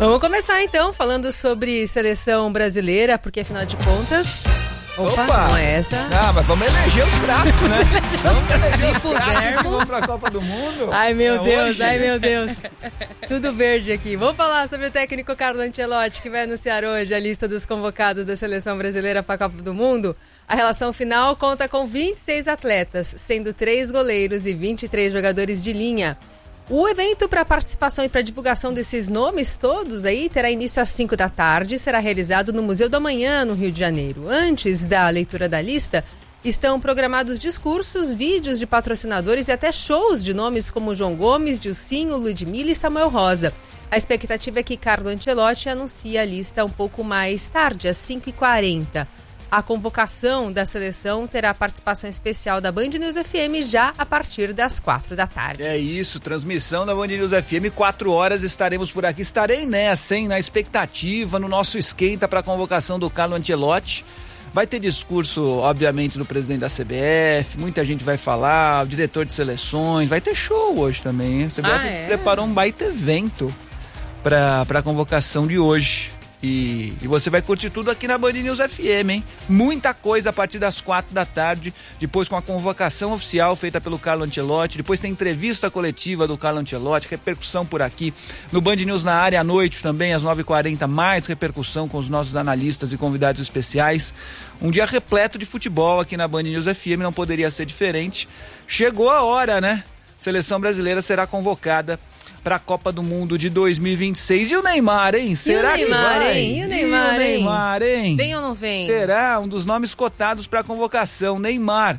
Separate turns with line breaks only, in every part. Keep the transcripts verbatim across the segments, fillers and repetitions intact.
Vamos começar então falando sobre seleção brasileira, porque afinal de contas... Opa, Opa, não é essa?
Ah, mas vamos eleger os craques, né? Vamos eleger os craques que vão pra Copa do Mundo.
Ai, meu
é
Deus,
hoje.
ai, meu Deus. Tudo verde aqui. Vamos falar sobre o técnico Carlo Ancelotti, que vai anunciar hoje a lista dos convocados da seleção brasileira para a Copa do Mundo. A relação final conta com vinte e seis atletas, sendo três goleiros e vinte e três jogadores de linha. O evento para participação e para divulgação desses nomes todos aí terá início às cinco da tarde e será realizado no Museu do Amanhã, no Rio de Janeiro. Antes da leitura da lista, estão programados discursos, vídeos de patrocinadores e até shows de nomes como João Gomes, Dilcinho, Ludmilla e Samuel Rosa. A expectativa é que Carlo Ancelotti anuncie a lista um pouco mais tarde, às cinco e quarenta. A convocação da seleção terá participação especial da Band News F M já a partir das quatro da tarde.
É isso, transmissão da Band News F M, quatro horas estaremos por aqui. Estarei nessa, hein, na expectativa, no nosso esquenta para a convocação do Carlo Ancelotti. Vai ter discurso, obviamente, do presidente da C B F, muita gente vai falar, o diretor de seleções, vai ter show hoje também, hein? A C B F ah, é? preparou um baita evento para a convocação de hoje. E, e você vai curtir tudo aqui na Band News F M, hein? Muita coisa a partir das quatro da tarde, depois com a convocação oficial feita pelo Carlo Ancelotti, depois tem entrevista coletiva do Carlo Ancelotti, repercussão por aqui, no Band News na área à noite também, às nove e quarenta, mais repercussão com os nossos analistas e convidados especiais. Um dia repleto de futebol aqui na Band News F M, não poderia ser diferente. Chegou a hora, né? Seleção brasileira será convocada para a Copa do Mundo de dois mil e vinte e seis. E o Neymar, hein? Será
que vai?
Hein?
E o Neymar,
e o Neymar, hein?
hein? Vem ou não vem?
Será um dos nomes cotados para a convocação. Neymar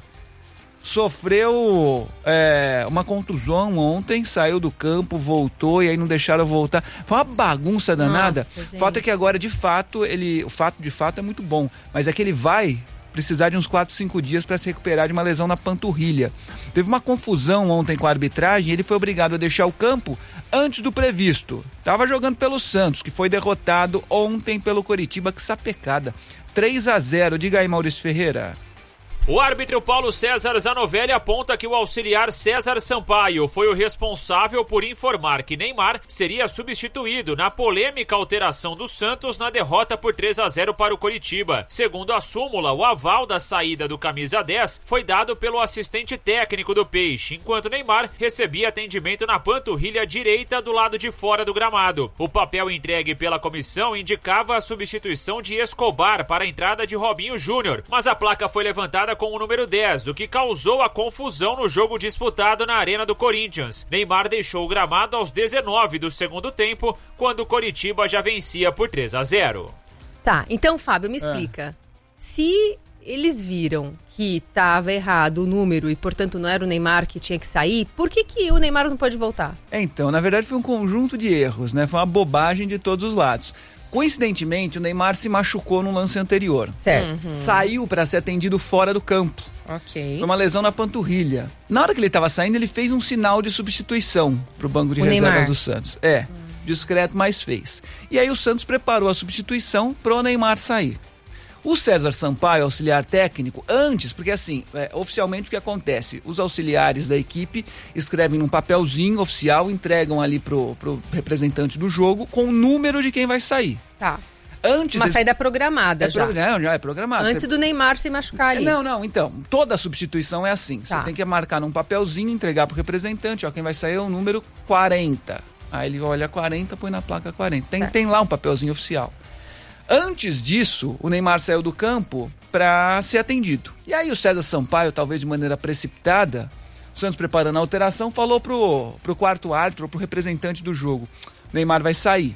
sofreu é, uma contusão ontem, saiu do campo, voltou e aí não deixaram voltar. Foi uma bagunça danada. O fato é que agora, de fato, ele, o fato de fato é muito bom, mas é que ele vai precisar de uns quatro, cinco dias para se recuperar de uma lesão na panturrilha. Teve uma confusão ontem com a arbitragem e ele foi obrigado a deixar o campo antes do previsto. Tava jogando pelo Santos, que foi derrotado ontem pelo Coritiba, que sapecada. três a zero, diga aí, Maurício Ferreira.
O árbitro Paulo César Zanovelli aponta que o auxiliar César Sampaio foi o responsável por informar que Neymar seria substituído na polêmica alteração do Santos na derrota por três a zero para o Coritiba. Segundo a súmula, o aval da saída do camisa dez foi dado pelo assistente técnico do Peixe, enquanto Neymar recebia atendimento na panturrilha direita do lado de fora do gramado. O papel entregue pela comissão indicava a substituição de Escobar para a entrada de Robinho Júnior, mas a placa foi levantada com o número dez, o que causou a confusão no jogo disputado na Arena do Corinthians. Neymar deixou o gramado aos dezenove do segundo tempo, quando o Coritiba já vencia por três a zero.
Tá, então, Fábio, me explica. É. Se eles viram que estava errado o número e, portanto, não era o Neymar que tinha que sair, por que que o Neymar não pode voltar?
É, então, na verdade foi um conjunto de erros, né? Foi uma bobagem de todos os lados. Coincidentemente, o Neymar se machucou no lance anterior.
Certo.
Uhum. Saiu para ser atendido fora do campo.
Ok.
Foi uma lesão na panturrilha. Na hora que ele estava saindo, ele fez um sinal de substituição pro banco de o reservas Neymar. do Santos. É, hum. discreto, mas fez. E aí o Santos preparou a substituição pro Neymar sair. O César Sampaio, auxiliar técnico, antes, porque assim, é, oficialmente o que acontece? Os auxiliares da equipe escrevem num papelzinho oficial, entregam ali pro, pro representante do jogo com o número de quem vai sair.
Tá.
Antes
Uma
desse...
saída programada
é
já.
Pro... Não, já é programado.
Antes
Você...
do Neymar se machucar ali.
Não, não, então, toda substituição é assim.
Tá.
Você tem que marcar num papelzinho, entregar pro representante, ó, quem vai sair é o número quarenta. Aí ele olha quarenta, põe na placa quarenta. Tem, tem lá um papelzinho oficial. Antes disso, o Neymar saiu do campo para ser atendido. E aí o César Sampaio, talvez de maneira precipitada, o Santos preparando a alteração, falou pro, pro quarto árbitro, pro representante do jogo: o Neymar vai sair.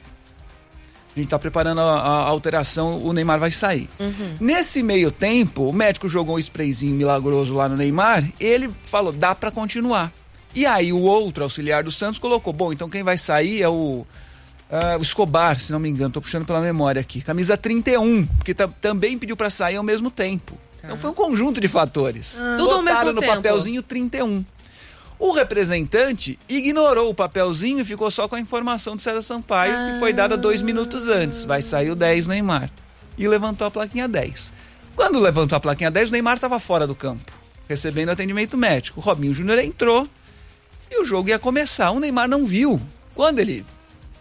A gente tá preparando a, a alteração, o Neymar vai sair. Uhum. Nesse meio tempo, o médico jogou um sprayzinho milagroso lá no Neymar, ele falou: dá para continuar. E aí o outro auxiliar do Santos colocou: bom, então quem vai sair é o... Uh, o Escobar, se não me engano, tô puxando pela memória aqui. Camisa trinta e um, que t- também pediu pra sair ao mesmo tempo. Tá. Então foi um conjunto de fatores.
Ah. Tudo ao mesmo
no
tempo.
Papelzinho trinta e um. O representante ignorou o papelzinho e ficou só com a informação do César Sampaio, ah. que foi dada dois minutos antes. Vai sair o dez Neymar. E levantou a plaquinha dez. Quando levantou a plaquinha dez, o Neymar estava fora do campo, recebendo atendimento médico. O Robinho Júnior entrou e o jogo ia começar. O Neymar não viu. Quando ele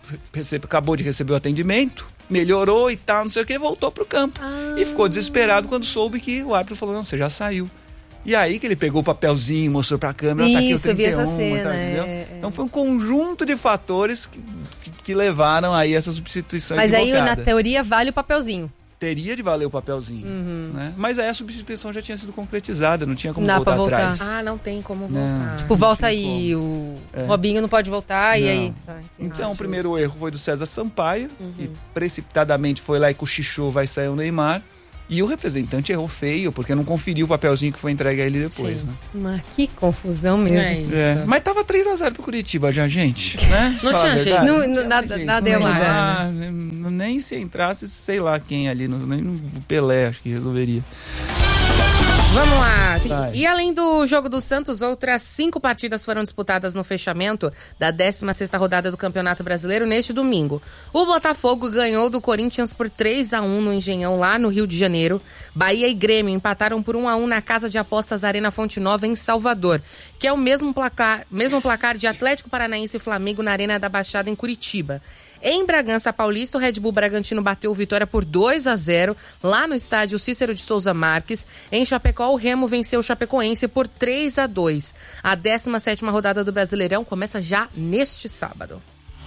recebe, acabou de receber o atendimento, melhorou e tal, não sei o que, voltou pro campo. Ah. E ficou desesperado quando soube que o árbitro falou, não, você já saiu. E aí que ele pegou o papelzinho, mostrou pra câmera,
Isso,
tá aqui o trinta e um,
eu vi essa cena,
tá, entendeu?
É,
Então foi um conjunto de fatores que, que, que levaram aí essa substituição
Mas
equivocada.
aí, na teoria, vale o papelzinho.
Teria de valer o papelzinho,
uhum.
né? Mas aí a substituição já tinha sido concretizada, não tinha como
não
voltar,
voltar
atrás.
Ah, não tem como voltar.
Não, tipo, volta aí, como. o é. Robinho não pode voltar, não. E aí... Ah,
então, ah, o primeiro justo. erro foi do César Sampaio, uhum. que precipitadamente foi lá e cochichou, vai sair o Neymar. E o representante errou feio, porque não conferiu o papelzinho que foi entregue a ele depois,
Sim.
né?
Mas que confusão mesmo.
É isso.
É. Mas tava três a zero pro Curitiba já, gente, né?
Não tinha jeito.
Não,
não,
não, nada jeito. nada ia mudar.
Né? Nem se entrasse, sei lá quem ali, nem no Pelé, acho que resolveria.
Vamos lá. Vai. E além do jogo do Santos, outras cinco partidas foram disputadas no fechamento da décima sexta rodada do Campeonato Brasileiro neste domingo. O Botafogo ganhou do Corinthians por três a um no Engenhão, lá no Rio de Janeiro. Bahia e Grêmio empataram por um a um na Casa de Apostas Arena Fonte Nova, em Salvador, que é o mesmo placar, mesmo placar de Atlético Paranaense e Flamengo na Arena da Baixada, em Curitiba. Em Bragança Paulista, o Red Bull Bragantino bateu Vitória por dois a zero, lá no estádio Cícero de Souza Marques. Em Chapecó, o Remo venceu o Chapecoense por três a dois. A décima sétima rodada do Brasileirão começa já neste sábado.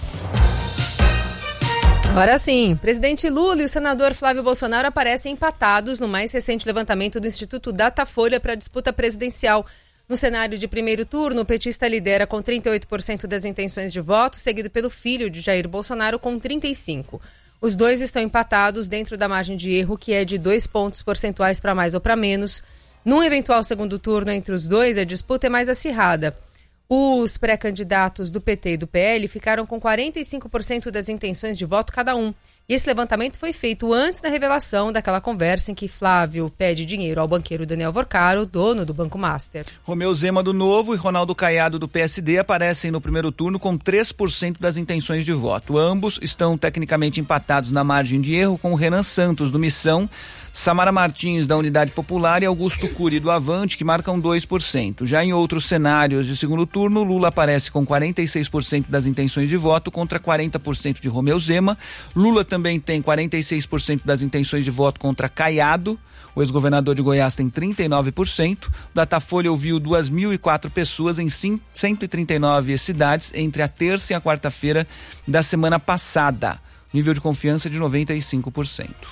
Agora sim, presidente Lula e o senador Flávio Bolsonaro aparecem empatados no mais recente levantamento do Instituto Datafolha para a disputa presidencial. No cenário de primeiro turno, o petista lidera com trinta e oito por cento das intenções de voto, seguido pelo filho de Jair Bolsonaro com trinta e cinco por cento. Os dois estão empatados dentro da margem de erro, que é de dois pontos percentuais para mais ou para menos. Num eventual segundo turno entre os dois, a disputa é mais acirrada. Os pré-candidatos do P T e do P L ficaram com quarenta e cinco por cento das intenções de voto cada um. E esse levantamento foi feito antes da revelação daquela conversa em que Flávio pede dinheiro ao banqueiro Daniel Vorcaro, dono do Banco Master.
Romeu Zema do Novo e Ronaldo Caiado do P S D aparecem no primeiro turno com três por cento das intenções de voto. Ambos estão tecnicamente empatados na margem de erro com o Renan Santos do Missão, Samara Martins da Unidade Popular e Augusto Cury do Avante, que marcam dois por cento. Já em outros cenários de segundo turno, Lula aparece com quarenta e seis por cento das intenções de voto contra quarenta por cento de Romeu Zema. Lula também Também tem quarenta e seis por cento das intenções de voto contra Caiado. O ex-governador de Goiás tem trinta e nove por cento. O Datafolha ouviu duas mil e quatro pessoas em cento e trinta e nove cidades entre a terça e a quarta-feira da semana passada. Nível de confiança de noventa e cinco por cento.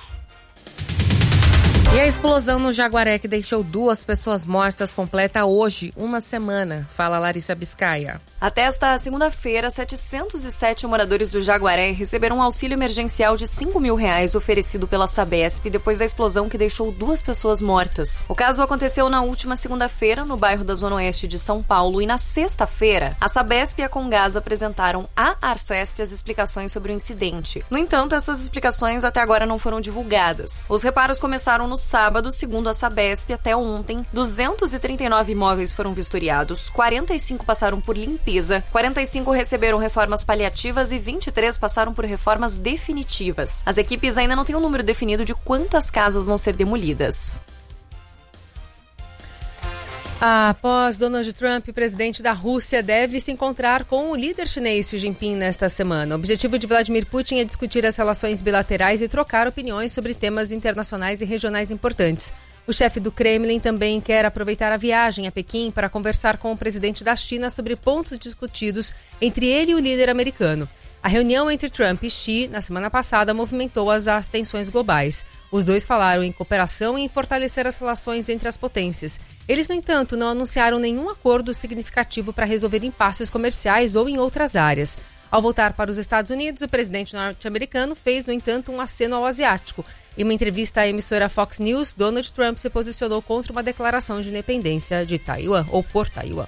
E a explosão no Jaguaré, que deixou duas pessoas mortas, completa hoje uma semana. Fala Larissa Biscaia.
Até esta segunda-feira, setecentos e sete moradores do Jaguaré receberam um auxílio emergencial de cinco mil reais oferecido pela Sabesp depois da explosão que deixou duas pessoas mortas. O caso aconteceu na última segunda-feira, no bairro da Zona Oeste de São Paulo, e na sexta-feira, a Sabesp e a Comgás apresentaram à Arcesp as explicações sobre o incidente. No entanto, essas explicações até agora não foram divulgadas. Os reparos começaram no sábado, segundo a Sabesp, até ontem, duzentos e trinta e nove imóveis foram vistoriados, quarenta e cinco passaram por limpeza, quarenta e cinco receberam reformas paliativas e vinte e três passaram por reformas definitivas. As equipes ainda não têm um número definido de quantas casas vão ser demolidas.
Após Donald Trump, presidente da Rússia deve se encontrar com o líder chinês Xi Jinping nesta semana. O objetivo de Vladimir Putin é discutir as relações bilaterais e trocar opiniões sobre temas internacionais e regionais importantes. O chefe do Kremlin também quer aproveitar a viagem a Pequim para conversar com o presidente da China sobre pontos discutidos entre ele e o líder americano. A reunião entre Trump e Xi, na semana passada, movimentou as atenções globais. Os dois falaram em cooperação e em fortalecer as relações entre as potências. Eles, no entanto, não anunciaram nenhum acordo significativo para resolver impasses comerciais ou em outras áreas. Ao voltar para os Estados Unidos, o presidente norte-americano fez, no entanto, um aceno ao asiático. Em uma entrevista à emissora Fox News, Donald Trump se posicionou contra uma declaração de independência de Taiwan, ou por Taiwan.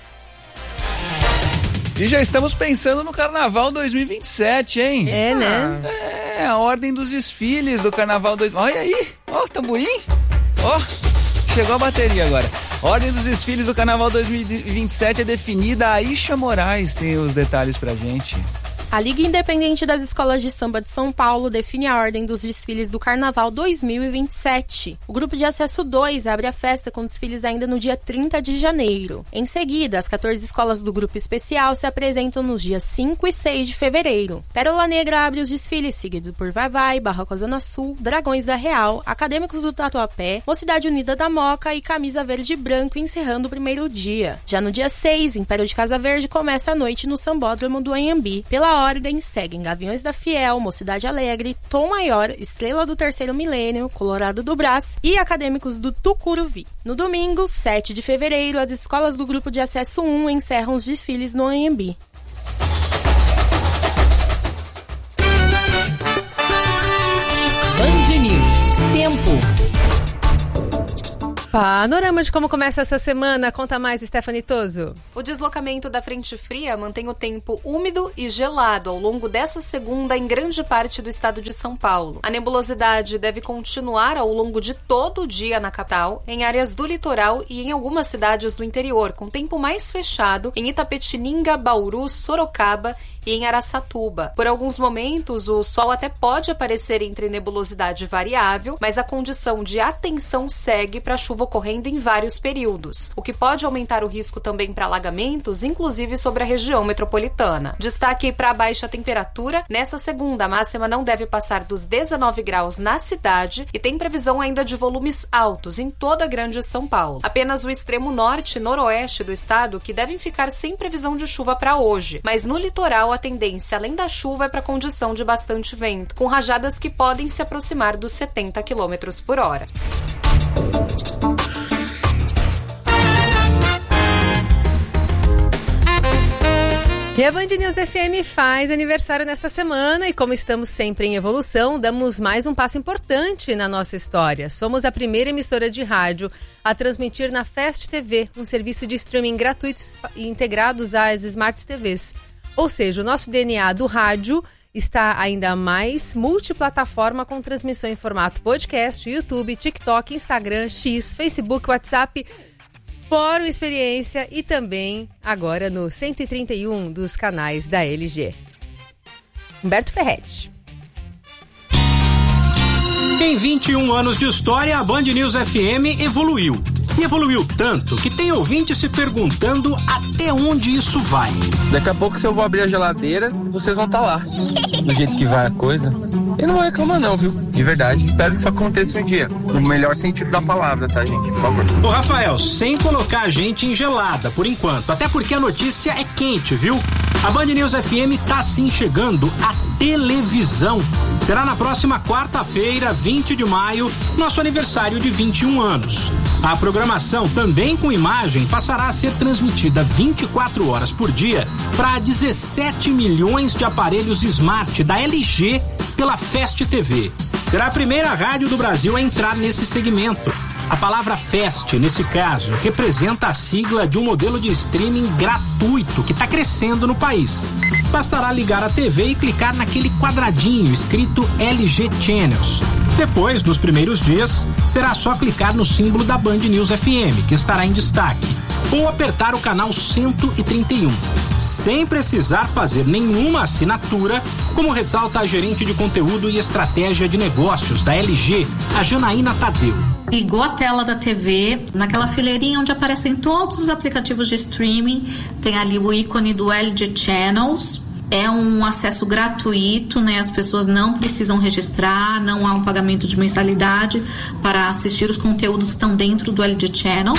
E já estamos pensando no Carnaval dois mil e vinte e sete, hein?
É, né?
É, a ordem dos desfiles do Carnaval dois mil e vinte e sete. Olha aí, ó, o tamborim. Ó, chegou a bateria agora. A ordem dos desfiles do Carnaval dois mil e vinte e sete é definida. A Aisha Moraes tem os detalhes pra gente.
A Liga Independente das Escolas de Samba de São Paulo define a ordem dos desfiles do Carnaval dois mil e vinte e sete. O grupo de acesso dois abre a festa com desfiles ainda no dia trinta de janeiro. Em seguida, as quatorze escolas do grupo especial se apresentam nos dias cinco e seis de fevereiro. Pérola Negra abre os desfiles, seguido por Vai Vai, Barroca Zona Sul, Dragões da Real, Acadêmicos do Tatuapé, Mocidade Unida da Moca e Camisa Verde e Branco, encerrando o primeiro dia. Já no dia seis, Império de Casa Verde começa a noite no Sambódromo do Anhembi. Pela ordem, seguem Gaviões da Fiel, Mocidade Alegre, Tom Maior, Estrela do Terceiro Milênio, Colorado do Brás e Acadêmicos do Tucuruvi. No domingo, sete de fevereiro, as escolas do grupo de acesso um encerram os desfiles no Anhembi.
Band News. Tempo.
Panorama de como começa essa semana. Conta mais, Stephanie Toso.
O deslocamento da frente fria mantém o tempo úmido e gelado ao longo dessa segunda em grande parte do estado de São Paulo. A nebulosidade deve continuar ao longo de todo o dia na capital, em áreas do litoral e em algumas cidades do interior, com tempo mais fechado em Itapetininga, Bauru, Sorocaba e em Araçatuba. Por alguns momentos, o sol até pode aparecer entre nebulosidade variável, mas a condição de atenção segue para chuva ocorrendo em vários períodos, o que pode aumentar o risco também para alagamentos, inclusive sobre a região metropolitana. Destaque para a baixa temperatura. Nessa segunda, a máxima não deve passar dos dezenove graus na cidade e tem previsão ainda de volumes altos em toda a grande São Paulo. Apenas o extremo norte e noroeste do estado que devem ficar sem previsão de chuva para hoje, mas no litoral a tendência, além da chuva, é para condição de bastante vento, com rajadas que podem se aproximar dos setenta quilômetros por hora.
E a Band News F M faz aniversário nessa semana e, como estamos sempre em evolução, damos mais um passo importante na nossa história. Somos a primeira emissora de rádio a transmitir na Fast T V, um serviço de streaming gratuito integrados às Smart T Vs. Ou seja, o nosso D N A do rádio está ainda mais multiplataforma, com transmissão em formato podcast, YouTube, TikTok, Instagram, X, Facebook, WhatsApp, Fórum Experiência e também agora no cento e trinta e um dos canais da L G. Humberto Ferretti.
Em vinte e um anos de história, a Band News F M evoluiu. E evoluiu tanto que tem ouvinte se perguntando até onde isso vai.
Daqui a pouco, se eu vou abrir a geladeira, vocês vão estar lá. Do jeito que vai a coisa. Eu não vou reclamar não, viu? De verdade, espero que isso aconteça um dia. No melhor sentido da palavra, tá, gente? Por favor.
Ô, Rafael, sem colocar a gente em gelada, por enquanto. Até porque a notícia é quente, viu? A Band News F M tá sim chegando à televisão. Será na próxima quarta-feira, vinte de maio, nosso aniversário de vinte e um anos. A programação, também com imagem, passará a ser transmitida vinte e quatro horas por dia para dezessete milhões de aparelhos Smart da L G pela Fast T V. Será a primeira rádio do Brasil a entrar nesse segmento. A palavra Fast, nesse caso, representa a sigla de um modelo de streaming gratuito que está crescendo no país. Bastará ligar a T V e clicar naquele quadradinho escrito L G Channels. Depois, nos primeiros dias, será só clicar no símbolo da Band News F M, que estará em destaque, ou apertar o canal cento e trinta e um, sem precisar fazer nenhuma assinatura, como ressalta a gerente de conteúdo e estratégia de negócios da L G, a Janaína Tadeu.
Ligou a tela da T V, naquela fileirinha onde aparecem todos os aplicativos de streaming, tem ali o ícone do L G Channels. É um acesso gratuito, né? As pessoas não precisam registrar, não há um pagamento de mensalidade para assistir os conteúdos que estão dentro do L G Channel.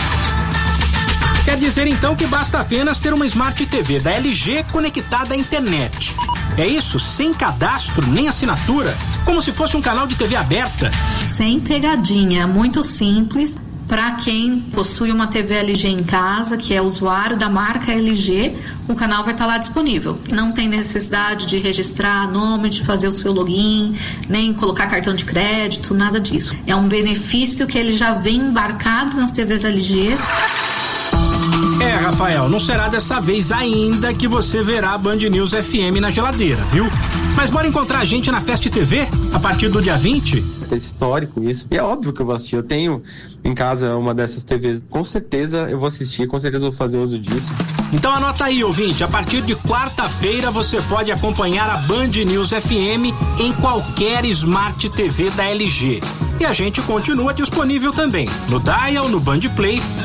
Quer dizer então que basta apenas ter uma Smart T V da L G conectada à internet. É isso, sem cadastro nem assinatura, como se fosse um canal de T V aberta.
Sem pegadinha, muito simples. Para quem possui uma T V L G em casa, que é usuário da marca L G, o canal vai estar lá disponível. Não tem necessidade de registrar nome, de fazer o seu login, nem colocar cartão de crédito, nada disso. É um benefício que ele já vem embarcado nas T Vs L Gs.
É, Rafael, não será dessa vez ainda que você verá a Band News F M na geladeira, viu? Mas bora encontrar a gente na Fast T V? a partir do dia vinte.
É histórico isso. E é óbvio que eu vou assistir. Eu tenho em casa uma dessas T Vs. Com certeza eu vou assistir, com certeza eu vou fazer uso disso.
Então anota aí, ouvinte. A partir de quarta-feira você pode acompanhar a Band News F M em qualquer Smart T V da L G. E a gente continua disponível também no Dial, no Band Play